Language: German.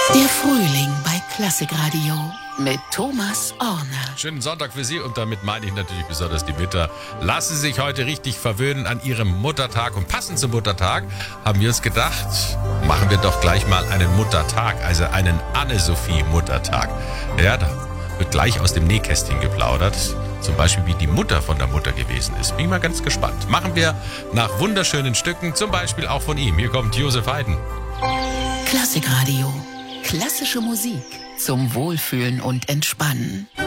Der Frühling bei Klassikradio mit Thomas Orner. Schönen Sonntag für Sie und damit meine ich natürlich besonders die Mütter. Lassen Sie sich heute richtig verwöhnen an Ihrem Muttertag und passend zum Muttertag haben wir uns gedacht, machen wir doch gleich mal einen Muttertag, also einen Anne-Sophie-Muttertag. Ja, da wird gleich aus dem Nähkästchen geplaudert. Zum Beispiel, wie die Mutter von der Mutter gewesen ist. Bin ich mal ganz gespannt. Machen wir nach wunderschönen Stücken, zum Beispiel auch von ihm. Hier kommt Josef Haydn. Klassikradio. Klassische Musik zum Wohlfühlen und Entspannen.